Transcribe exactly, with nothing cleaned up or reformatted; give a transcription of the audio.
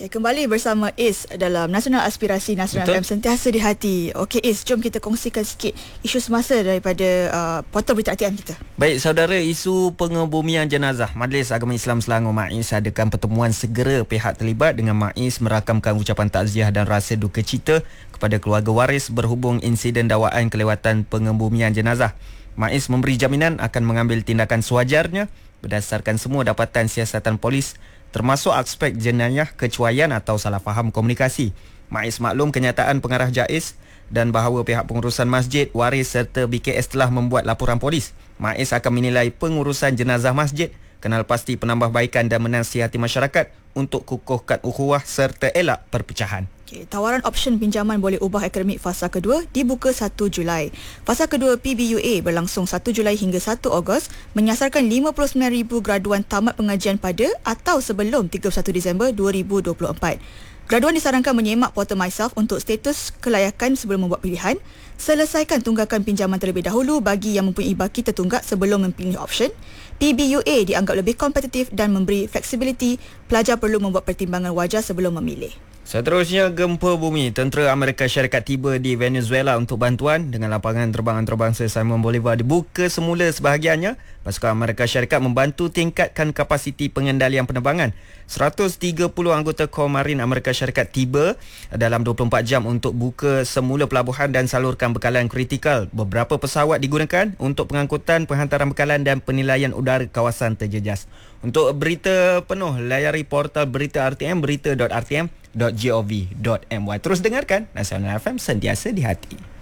Okay, kembali bersama Is dalam Nasional Aspirasi Nasional F M Sentiasa di Hati. Okey Is, jom kita kongsikan sikit isu semasa daripada uh, portal berita R T M kita. Baik saudara, isu pengebumian jenazah. Majlis Agama Islam Selangor MAIS adakan pertemuan segera pihak terlibat dengan MAIS merakamkan ucapan takziah dan rasa duka cita kepada keluarga waris berhubung insiden dakwaan kelewatan pengebumian jenazah. MAIS memberi jaminan akan mengambil tindakan sewajarnya berdasarkan semua dapatan siasatan polis, termasuk aspek jenayah kecuaian atau salah faham komunikasi. MAIS maklum kenyataan pengarah JAIS dan bahawa pihak pengurusan masjid, waris serta B K S telah membuat laporan polis. MAIS akan menilai pengurusan jenazah masjid, kenal pasti penambahbaikan dan menasihati masyarakat untuk kukuhkan ukhuwah serta elak perpecahan. Okay, tawaran option pinjaman boleh ubah akademik fasa kedua dibuka satu Julai. Fasa kedua P B U A berlangsung satu Julai hingga satu Ogos, menyasarkan lima puluh sembilan ribu graduan tamat pengajian pada atau sebelum tiga puluh satu Disember dua ribu dua puluh empat. Graduan disarankan menyemak portal MySelf untuk status kelayakan sebelum membuat pilihan. Selesaikan tunggakan pinjaman terlebih dahulu bagi yang mempunyai baki tertunggak sebelum memilih option. P B U A dianggap lebih kompetitif dan memberi fleksibiliti. Pelajar perlu membuat pertimbangan wajar sebelum memilih. Seterusnya, gempa bumi. Tentera Amerika Syarikat tiba di Venezuela untuk bantuan dengan lapangan terbang antarabangsa Simon Bolivar dibuka semula sebahagiannya. Pasukan Amerika Syarikat membantu tingkatkan kapasiti pengendalian penerbangan. seratus tiga puluh anggota Kor Marin Amerika Syarikat tiba dalam dua puluh empat jam untuk buka semula pelabuhan dan salurkan bekalan kritikal. Beberapa pesawat digunakan untuk pengangkutan, penghantaran bekalan dan penilaian udara kawasan terjejas. Untuk berita penuh, layari portal berita R T M, berita dot r t m dot gov dot my. Terus dengarkan Nasional F M, sentiasa di hati.